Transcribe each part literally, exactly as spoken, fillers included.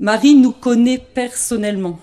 Marie nous connaît personnellement.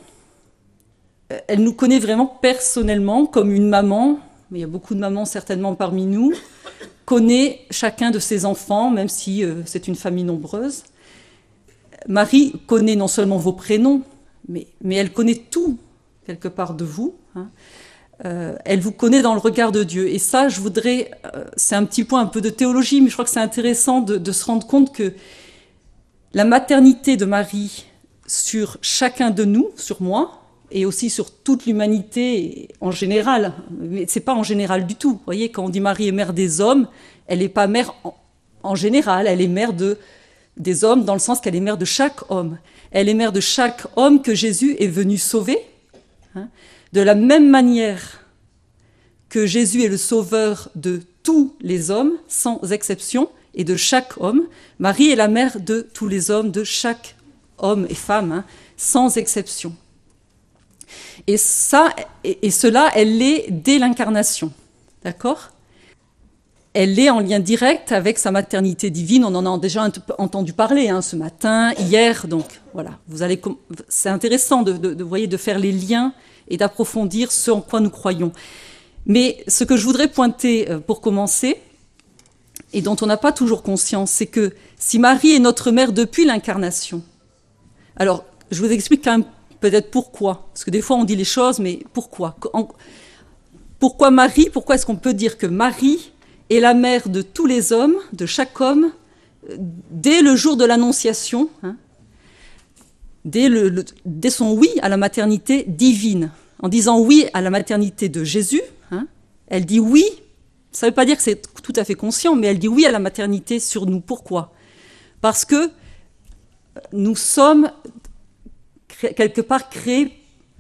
Elle nous connaît vraiment personnellement, comme une maman, mais il y a beaucoup de mamans certainement parmi nous, connaît chacun de ses enfants, même si euh, c'est une famille nombreuse. Marie connaît non seulement vos prénoms, mais, mais elle connaît tout, quelque part, de vous. Hein. Euh, elle vous connaît dans le regard de Dieu. Et ça, je voudrais... Euh, c'est un petit point un peu de théologie, mais je crois que c'est intéressant de, de se rendre compte que la maternité de Marie sur chacun de nous, sur moi, et aussi sur toute l'humanité en général, mais c'est pas en général du tout. Vous voyez, quand on dit Marie est mère des hommes, elle n'est pas mère en, en général, elle est mère de, des hommes dans le sens qu'elle est mère de chaque homme. Elle est mère de chaque homme que Jésus est venu sauver. Hein, de la même manière que Jésus est le sauveur de tous les hommes, sans exception, et de chaque homme, Marie est la mère de tous les hommes, de chaque homme et femme, hein, sans exception. Et ça, et, et cela, elle l'est dès l'incarnation, d'accord ? Elle est en lien direct avec sa maternité divine. On en a déjà entendu parler hein, ce matin, hier. Donc voilà, vous allez. C'est intéressant de, de, de, voyez, de faire les liens et d'approfondir ce en quoi nous croyons. Mais ce que je voudrais pointer pour commencer, et dont on n'a pas toujours conscience, c'est que si Marie est notre mère depuis l'incarnation, alors je vous explique quand même peut-être pourquoi, parce que des fois on dit les choses, mais pourquoi ? Pourquoi Marie ? Pourquoi est-ce qu'on peut dire que Marie est la mère de tous les hommes, de chaque homme, dès le jour de l'Annonciation, hein, dès, le, le, dès son oui à la maternité divine, en disant oui à la maternité de Jésus, hein, elle dit oui, ça ne veut pas dire que c'est tout à fait conscient, mais elle dit oui à la maternité sur nous. Pourquoi ? Parce que nous sommes quelque part créés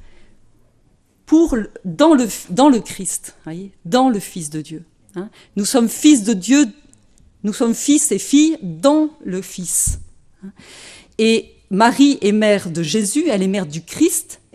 pour, dans, le, dans le Christ, voyez, dans le Fils de Dieu. Hein. Nous sommes fils de Dieu, nous sommes fils et filles dans le Fils. Hein. Et Marie est mère de Jésus, elle est mère du Christ,